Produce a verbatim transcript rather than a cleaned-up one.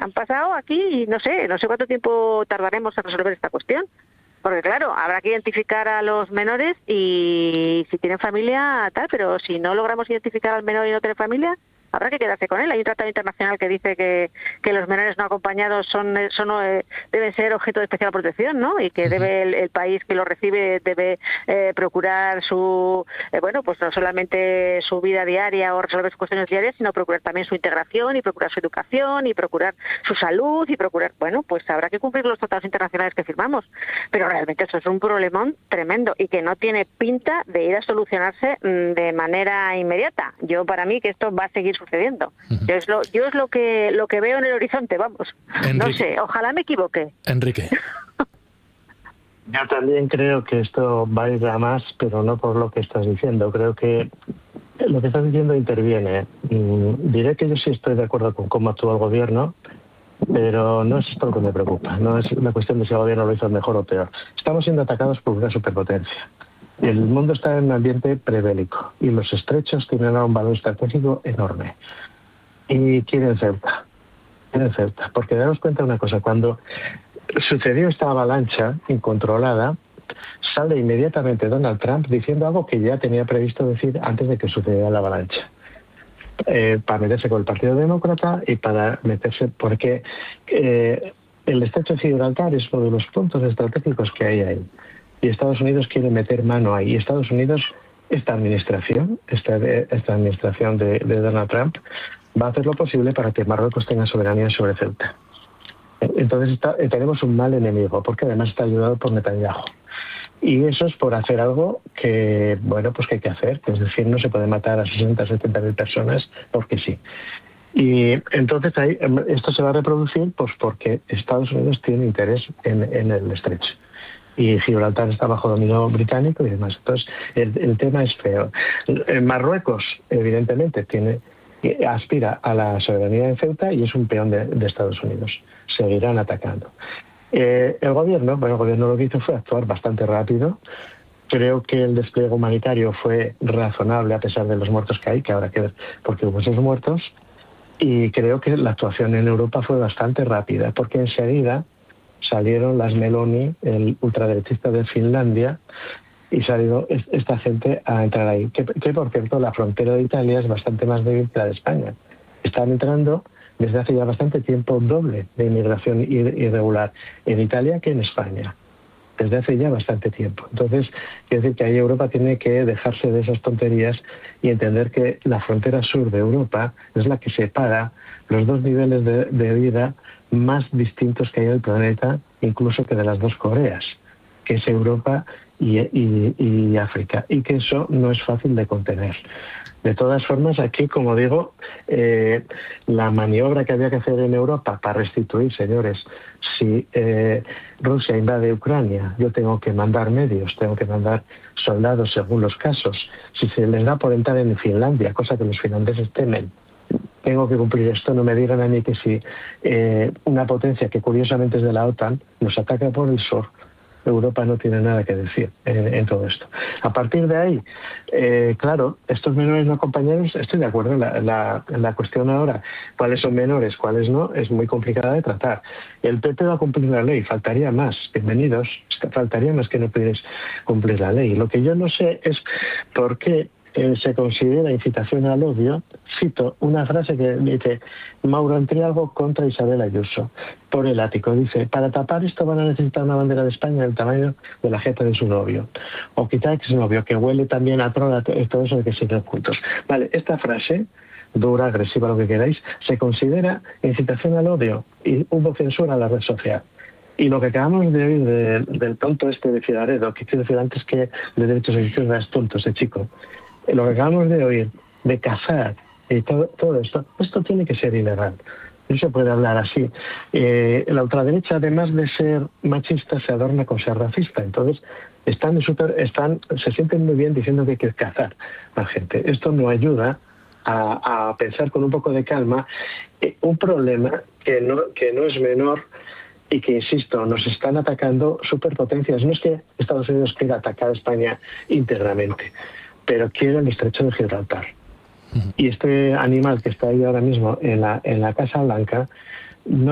Han pasado aquí y no sé, no sé cuánto tiempo tardaremos en resolver esta cuestión. Porque claro, habrá que identificar a los menores y si tienen familia, tal, pero si no logramos identificar al menor y no tiene familia, habrá que quedarse con él. Hay un tratado internacional que dice que, que los menores no acompañados son, son eh, deben ser objeto de especial protección, ¿no? Y que debe el, el país que los recibe debe eh, procurar su, eh, bueno, pues no solamente su vida diaria o resolver sus cuestiones diarias, sino procurar también su integración y procurar su educación y procurar su salud y procurar, bueno, pues habrá que cumplir los tratados internacionales que firmamos. Pero realmente eso es un problemón tremendo y que no tiene pinta de ir a solucionarse mmm, de manera inmediata. Yo, para mí, que esto va a seguir sucediendo. Uh-huh. Yo es lo, yo es lo que lo que veo en el horizonte, vamos. Enrique. No sé, ojalá me equivoque. Enrique. Yo también creo que esto va a ir a más, pero no por lo que estás diciendo. Creo que lo que estás diciendo interviene. Diré que yo sí estoy de acuerdo con cómo actúa el gobierno, pero no es esto lo que me preocupa. No es una cuestión de si el gobierno lo hizo mejor o peor. Estamos siendo atacados por una superpotencia. El mundo está en un ambiente prebélico y los estrechos tienen un valor estratégico enorme. Y quieren Ceuta, quieren Ceuta, porque daros cuenta de una cosa, cuando sucedió esta avalancha incontrolada, sale inmediatamente Donald Trump diciendo algo que ya tenía previsto decir antes de que sucediera la avalancha. Eh, para meterse con el Partido Demócrata y para meterse, porque eh, el estrecho de Gibraltar es uno de los puntos estratégicos que hay ahí. Y Estados Unidos quiere meter mano ahí. Y Estados Unidos, esta administración, esta, esta administración de, de Donald Trump, va a hacer lo posible para que Marruecos tenga soberanía sobre Ceuta. Entonces está, tenemos un mal enemigo, porque además está ayudado por Netanyahu. Y eso es por hacer algo que, bueno, pues que hay que hacer. Es decir, no se puede matar a sesenta, setenta mil personas porque sí. Y entonces ahí, esto se va a reproducir pues porque Estados Unidos tiene interés en, en el estrecho. Y Gibraltar está bajo dominio británico y demás. Entonces, el, el tema es feo. En Marruecos, evidentemente, tiene aspira a la soberanía de Ceuta y es un peón de, de Estados Unidos. Seguirán atacando. Eh, el gobierno, bueno, el gobierno lo que hizo fue actuar bastante rápido. Creo que el despliegue humanitario fue razonable a pesar de los muertos que hay, que habrá que ver por qué hubo esos muertos. Y creo que la actuación en Europa fue bastante rápida, porque enseguida salieron las Meloni, el ultraderechista de Finlandia, y salió esta gente a entrar ahí. Que, que, por cierto, la frontera de Italia es bastante más débil que la de España. Están entrando desde hace ya bastante tiempo doble de inmigración irregular en Italia que en España. Desde hace ya bastante tiempo. Entonces, quiero decir que ahí Europa tiene que dejarse de esas tonterías y entender que la frontera sur de Europa es la que separa los dos niveles de, de vida más distintos que hay en el planeta, incluso que de las dos Coreas, que es Europa y, y, y África, y que eso no es fácil de contener. De todas formas, aquí, como digo, eh, la maniobra que había que hacer en Europa para restituir, señores, si eh, Rusia invade Ucrania, yo tengo que mandar medios, tengo que mandar soldados según los casos. Si se les da por entrar en Finlandia, cosa que los finlandeses temen, tengo que cumplir esto. No me digan a mí que si eh, una potencia que curiosamente es de la OTAN nos ataca por el sur, Europa no tiene nada que decir en, en todo esto. A partir de ahí, eh, claro, estos menores no acompañados, estoy de acuerdo, la, la, la cuestión ahora, cuáles son menores, cuáles no, es muy complicada de tratar. El P P va a cumplir la ley, faltaría más, bienvenidos, faltaría más que no pudierais cumplir la ley. Lo que yo no sé es por qué Eh, se considera incitación al odio. Cito una frase que dice Mauro Entrialgo contra Isabel Ayuso por el ático. Dice: para tapar esto van a necesitar una bandera de España del tamaño de la jeta de su novio, o quizá exnovio, que huele también a trola, todo eso de que siguen juntos. Vale, esta frase dura, agresiva, lo que queráis, se considera incitación al odio y hubo censura en la red social. Y lo que acabamos de oír de, del tonto este de Filaredo, que quiero decir antes que de derechos de izquierda es tonto ese chico, lo que acabamos de oír, de cazar y todo, todo esto, esto tiene que ser ilegal. No se puede hablar así. Eh, la ultraderecha, además de ser machista, se adorna con ser racista. Entonces, están, super, están se sienten muy bien diciendo que hay que cazar a la gente. Esto no ayuda a, a pensar con un poco de calma eh, un problema que no, que no es menor y que, insisto, nos están atacando superpotencias. No es que Estados Unidos quiera atacar a España íntegramente, pero quiere el estrecho de Gibraltar. Uh-huh. Y este animal que está ahí ahora mismo en la, en la Casa Blanca no